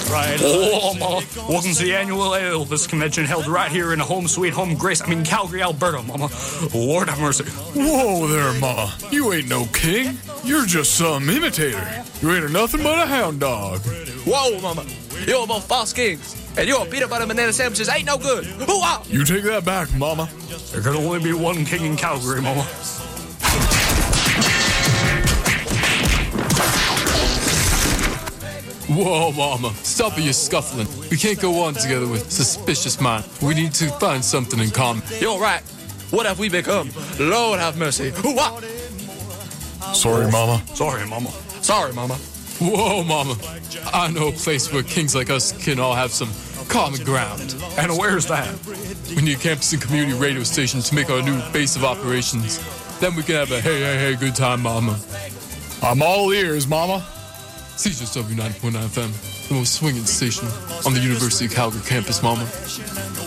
Oh, Mama, welcome to the annual Elvis convention held right here in home sweet home Calgary, Alberta, Mama. Lord have mercy. Whoa there, Mama. You ain't no king. You're just some imitator. You ain't nothing but a hound dog. Whoa, Mama. You're both false kings. And your peanut butter banana sandwiches ain't no good. Hoo-ah! You take that back, Mama. There can only be one king in Calgary, Mama. Whoa, Mama. Stop your scuffling. We can't go on together with suspicious man. We need to find something in common. You're right. What have we become? Lord have mercy. Hoo-ah! Sorry, Mama. Sorry, Mama. Sorry, Mama. Whoa, Mama. I know a place where kings like us can all have some common ground. And where's that? We need a campus and community radio station to make our new base of operations. Then we can have a hey good time, Mama. I'm all ears, Mama. CJSW 90.9 FM, the most swinging station on the University of Calgary campus, Mama.